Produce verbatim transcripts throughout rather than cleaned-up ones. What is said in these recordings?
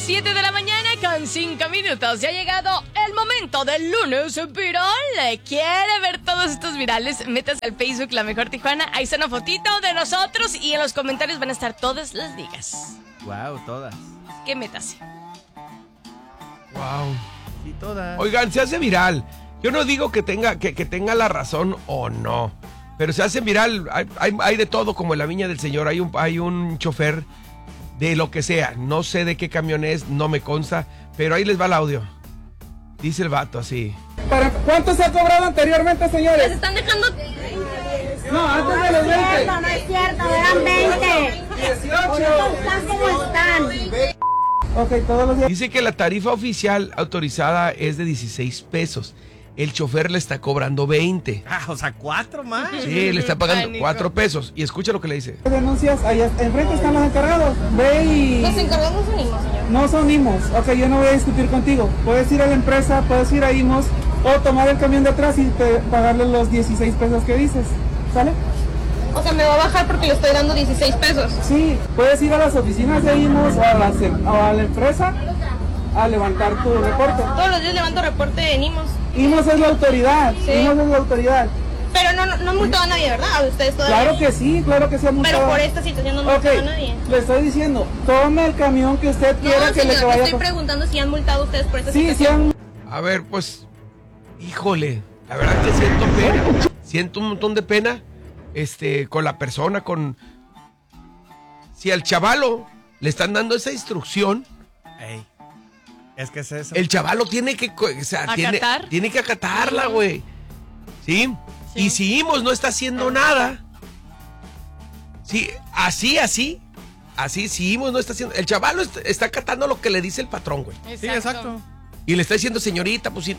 siete de la mañana con cinco minutos. Ya ha llegado el momento del lunes viral. ¿Quiere ver todos estos virales? Métase al Facebook La Mejor Tijuana. Ahí está una fotito de nosotros y en los comentarios van a estar todas las ligas. Wow, todas. ¿Qué métase? Wow. Sí, todas. Oigan, se hace viral. Yo no digo que tenga, que, que tenga la razón o no, pero se hace viral. Hay, hay, hay de todo, como en la Viña del Señor. Hay un, hay un chofer de lo que sea. No sé de qué camión es, no me consta, pero ahí les va el audio. Dice el vato así. ¿Para cuánto se ha cobrado anteriormente, señores? ¿Les están dejando? No, antes de los veinte. No, no es cierto, eran veinte. dieciocho. Están como están. Ok, todos los días. Dice que la tarifa oficial autorizada es de dieciséis pesos. El chofer le está cobrando veinte. Ah, o sea, cuatro más. Sí, le está pagando Ay, Nico. cuatro pesos. Y escucha lo que le dice. Denuncias, allá enfrente están los encargados. Ve y... Los encargados son mismos, señor. No son I M O S. Ok, yo no voy a discutir contigo. Puedes ir a la empresa, puedes ir a I M O S o tomar el camión de atrás y te- pagarle los dieciséis pesos que dices. ¿Sale? O sea, me va a bajar porque le estoy dando dieciséis pesos. Sí, puedes ir a las oficinas de I M O S o a la, se- o a la empresa a levantar tu reporte. Todos los días levanto reporte de Nimos. I M O S es la autoridad. Sí. I M O S es la autoridad. Pero no, no, no multó a nadie, ¿verdad? Ustedes todavía. Claro que sí, claro que sí. ha multado. Pero por esta situación no multó Ok, a nadie. le estoy diciendo, tome el camión que usted quiera No, que señor, le te vaya estoy a... preguntando si han multado ustedes por esta Sí, sí situación. han... A ver, pues, híjole, la verdad que siento pena. Siento un montón de pena este, con la persona, con... Si al chavalo le están dando esa instrucción, Ey. Es que es eso. el chavalo tiene que, co- o sea, tiene, ¿Acatar? tiene que acatarla, güey. ¿Sí? Sí. Y si I M O S no está haciendo nada, sí, así, así, así, si I M O S no está haciendo, el chavalo est- está acatando lo que le dice el patrón, güey. Sí, exacto. Y le está diciendo, señorita, pues sí.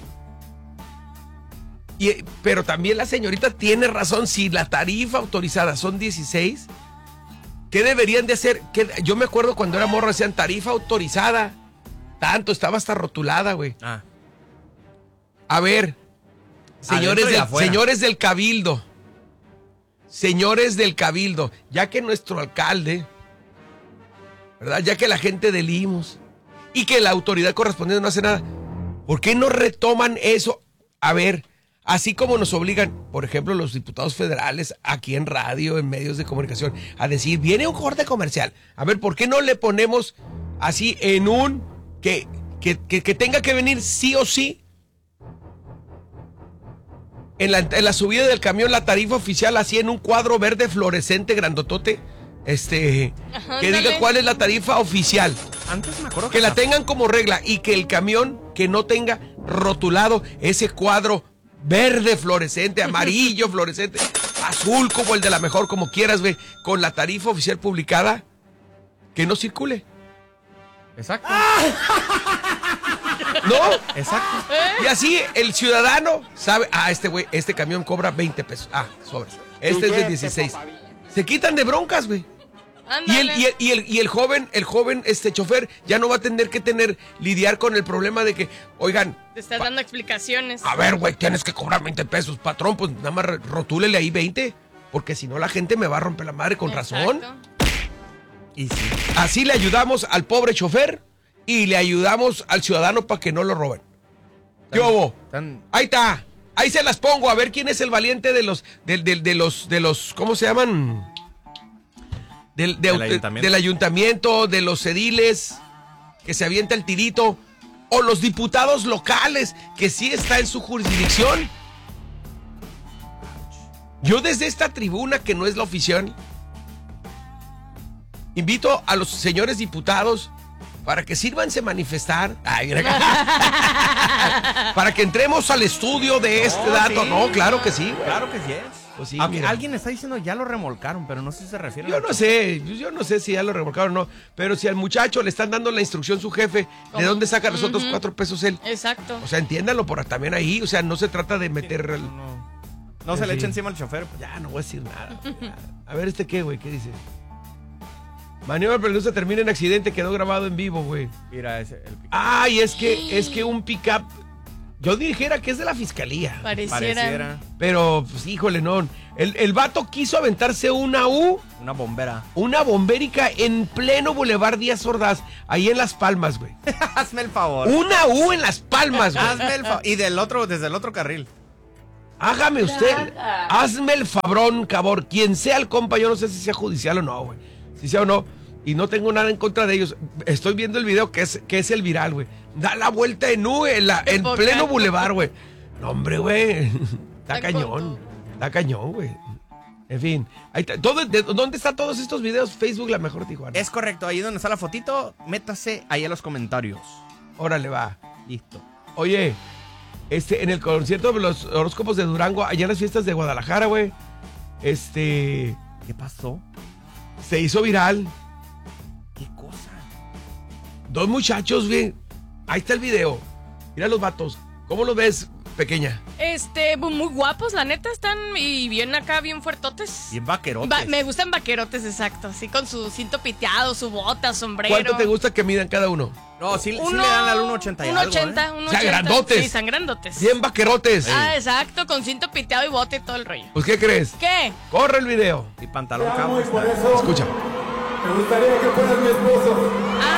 Y, pero también la señorita tiene razón, si la tarifa autorizada son dieciséis, ¿qué deberían de hacer? ¿Qué- Yo me acuerdo cuando era morro, decían tarifa autorizada. Tanto, estaba hasta rotulada, güey. Ah. A ver, señores Adentro y del, afuera. señores del cabildo, señores del cabildo, ya que nuestro alcalde, ¿verdad? Ya que la gente del I M O S y que la autoridad correspondiente no hace nada, ¿por qué no retoman eso? A ver, así como nos obligan, por ejemplo, los diputados federales aquí en radio, en medios de comunicación, a decir, viene un corte comercial. A ver, ¿por qué no le ponemos así en un, que, que, que, que tenga que venir sí o sí? En la, en la subida del camión, la tarifa oficial, así en un cuadro verde fluorescente grandotote, este, Ajá, que diga ándale. cuál es la tarifa oficial. Antes me acuerdo Que la hasta- tengan como regla y que el camión que no tenga rotulado ese cuadro verde fluorescente, amarillo fluorescente, azul como el de La Mejor, como quieras, ve, con la tarifa oficial publicada, que no circule. Exacto. ¿No? Exacto. Y así el ciudadano sabe, ah, este güey, este camión cobra veinte pesos. Ah, sobres. Este es de dieciséis. Se quitan de broncas, güey. Y el, y, el, y, el, y el joven, el joven este chofer ya no va a tener que tener, lidiar con el problema de que, oigan, Te estás dando explicaciones. a ver, güey, tienes que cobrar veinte pesos, patrón, pues nada más rotúlele ahí veinte, porque si no la gente me va a romper la madre con razón. Exacto. Y sí. Así le ayudamos al pobre chofer y le ayudamos al ciudadano para que no lo roben. ¿Qué hubo? Tan- Ahí está. Ahí se las pongo. A ver quién es el valiente de los, de, de- de los, de los, ¿cómo se llaman? Del, de- Del de- ayuntamiento. del ayuntamiento, de los ediles, que se avienta el tirito, o los diputados locales, que sí está en su jurisdicción. Yo desde esta tribuna, que no es la oficial, invito a los señores diputados para que sírvanse manifestar. Ay, mira. Para que entremos al estudio de este No, dato. sí. No, claro que sí, güey. Claro que sí es. Pues sí, Aunque mira. alguien está diciendo ya lo remolcaron, pero no sé si se refiere Yo a... no sé, yo no sé si ya lo remolcaron o no, pero si al muchacho le están dando la instrucción su jefe, ¿de ¿Cómo? dónde saca los otros Ujú. cuatro pesos él? Exacto. O sea, entiéndanlo por también ahí, o sea, no se trata de meter... el- No, no. No se Sí. le echa encima al chofer. pues. Ya, no voy a decir nada. Ya. A ver, ¿este qué, güey? ¿Qué dice? Maniobra peligrosa termina en accidente, quedó grabado en vivo, güey. Mira, ese, el pick- Ay, es que, es que un pickup yo dijera que es de la fiscalía. Pareciera. Pareciera Pero, pues, híjole, no. El, el vato quiso aventarse una U, una bombera. una bombérica en pleno Boulevard Díaz Ordaz, ahí en Las Palmas, güey. Hazme el favor. Una U en Las Palmas, güey. Hazme el favor. Y del otro, desde el otro carril. Hágame usted, hazme el fabrón, cabrón. Quien sea el compa, yo no sé si sea judicial o no, güey. Si sea o no. Y no tengo nada en contra de ellos. Estoy viendo el video que es, que es el viral, güey. Da la vuelta en U en, la, en pleno Boulevard, güey. No, hombre, güey. Está Está cañón. corto. Está cañón, güey. En fin. Ahí está. Todo, de, ¿Dónde están todos estos videos? Facebook, La Mejor Tijuana. Es correcto, ahí donde está la fotito, métase ahí en los comentarios. Órale, va. Listo. Oye, este, en el concierto de los horóscopos de Durango, allá en las fiestas de Guadalajara, güey. Este. ¿Qué pasó? Se hizo viral. ¿Qué cosa? Dos muchachos, güey. Ahí está el video. Mira los vatos. ¿Cómo los ves, pequeña? Este, muy guapos, la neta, están y bien acá, bien fuertotes. Bien vaquerotes. Va- me gustan vaquerotes, exacto. Así con su cinto piteado, su bota, sombrero. ¿Cuánto te gusta que midan cada uno? No, sí, sí Uno, le dan al uno ochenta y uno algo, ochenta, ¿eh? uno O sea, ochenta. grandotes. Sí, están grandotes. Bien vaquerotes. Ah, exacto, con cinto piteado y bote y todo el rollo. Pues, ¿qué crees? ¿Qué? Corre el video. Y pantalón cabo. está. Escucha. Me gustaría que fueras mi esposo.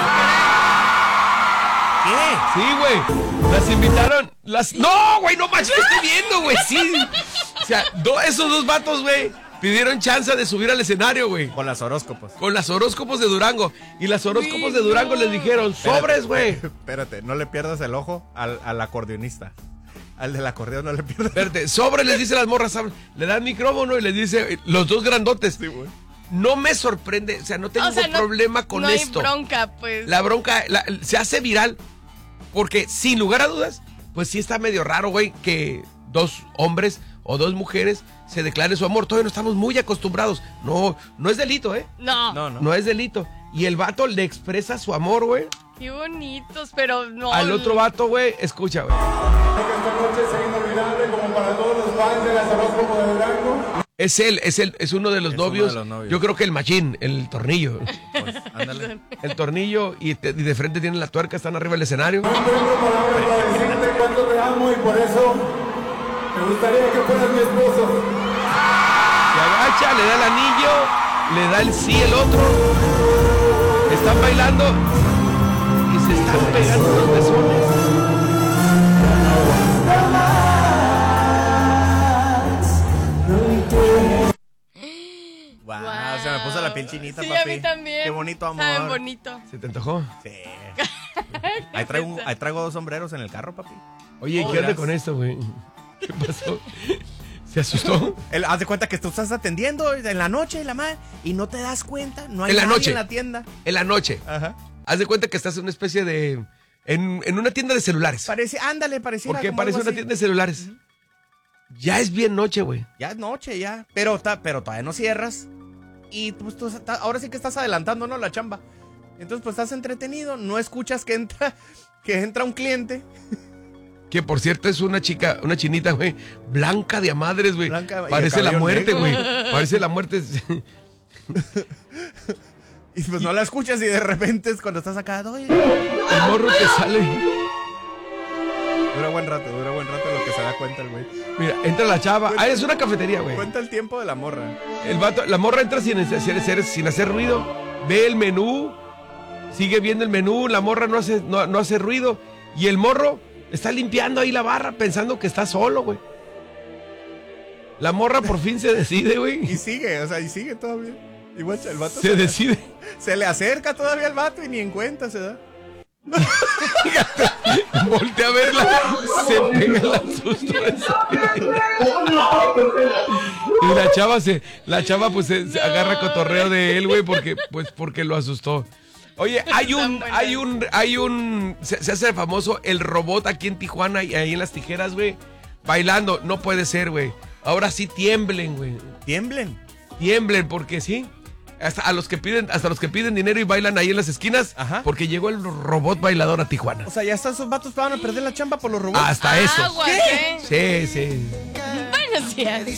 ¿Qué? Sí, güey. Las invitaron. Las. No, güey, no manches, que estoy viendo, güey. Sí. O sea, do- esos dos vatos, güey, pidieron chance de subir al escenario, güey. Con las horóscopos. Con las horóscopos de Durango. Y las horóscopos de Durango les dijeron, sobres, güey. Espérate, no le pierdas el ojo al, al acordeonista. Al del acordeón no le pierdas. Espérate, sobres les dice las morras. ¿sabes? Le dan micrófono y les dice, los dos grandotes. Sí, güey. No me sorprende, o sea, no tengo O sea, no- problema con no hay esto. bronca, pues. La bronca la- se hace viral porque, sin lugar a dudas, pues sí está medio raro, güey, que dos hombres o dos mujeres se declaren su amor. Todavía no estamos muy acostumbrados. No, no es delito, ¿eh? No. No, no. No es delito. Y el vato le expresa su amor, güey, Qué bonitos, pero no. al otro vato, güey. Escucha, güey. Esta noche sea inolvidable como para todos los fans de las horóscopos de Durango. Es él, es él, es uno de los, Es uno novios. de los novios. Yo creo que el machín, el tornillo. Pues, ándale. El tornillo y, te- y de frente tienen la tuerca, están arriba del escenario. No tengo palabras para decirte cuánto te amo y por eso me gustaría que fueras mi esposo. Se agacha, le da el anillo, le da el sí el otro. Están bailando y se están pegando los besones. Wow, Guau. se me puso la piel chinita, Sí, papi. a mí también. Qué bonito amor. Saben bonito. ¿Se te antojó? Sí. Ahí traigo, un- ahí traigo dos sombreros en el carro, papi. Oye, ¿qué Hola. onda con esto, güey? ¿Qué pasó? ¿Se asustó? Él, haz de cuenta que tú estás atendiendo en la noche, la madre, y no te das cuenta. No hay En la nadie noche. en la tienda. En la noche. Ajá. Haz de cuenta que estás en una especie de... En, en una tienda de celulares. Parece, ándale, pareciera Porque como parece algo una así. tienda de celulares. Ya es bien noche, güey. Ya es noche, ya. Pero, ta- pero todavía no cierras. Y pues, tú está- ahora sí que estás adelantando, ¿no? La chamba. Entonces, pues estás entretenido. No escuchas que entra, que entra un cliente. Que por cierto es una chica, una chinita, güey, blanca de a madres, güey. Blanca y Parece el la cabello muerte, negro. güey. Parece la muerte. Y pues no la escuchas y de repente es cuando estás acá. "Oye". El morro que sale. Dura buen rato, dura buen rato lo que se da cuenta el güey. Mira, entra la chava. Ah, es una cafetería, güey. Cuenta el tiempo de la morra. El vato, la morra entra sin hacer, hacer- sin hacer ruido. Ve el menú. Sigue viendo el menú. La morra no hace, no, no hace ruido. Y el morro está limpiando ahí la barra pensando que está solo, güey. La morra por fin se decide, Y güey. sigue, o sea, y sigue todavía. Y guacha, el vato Se se, decide. se le acerca todavía al vato y ni en cuenta se da. Voltea a verla. Se pega el susto. Y la chava se, la chava pues se, se agarra cotorreo de él, güey, porque, pues, porque lo asustó. Oye, hay un, hay un, hay un, se, se hace famoso el robot aquí en Tijuana y ahí en las tijeras, güey, bailando. No puede ser, güey. Ahora sí tiemblen, güey. Tiemblen. Tiemblen, porque sí. Hasta a los que piden, hasta los que piden dinero y bailan ahí en las esquinas, Ajá. porque llegó el robot bailador a Tijuana. O sea, ya están esos vatos van a perder la chamba por los robots. Hasta eso. Aguas, ¿eh? Sí, sí. Buenos días.